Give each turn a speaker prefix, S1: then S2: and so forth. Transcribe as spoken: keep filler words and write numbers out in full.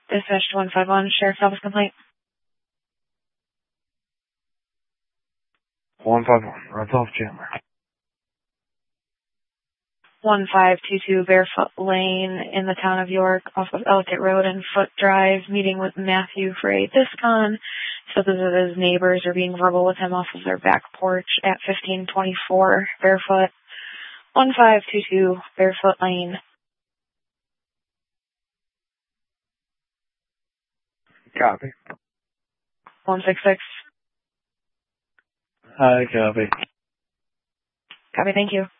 S1: Dispatch to one five one, Sheriff's Office complaint.
S2: one five one, Rudolph Chandler.
S1: one five two two Barefoot Lane in the town of York off of Ellicott Road and Foot Drive, meeting with Matthew Frey Discon. So that his neighbors are being verbal with him off of their back porch at fifteen twenty-four Barefoot. one five two two Barefoot Lane.
S2: Copy.
S1: one six six.
S2: Hi, copy.
S1: Copy, thank you.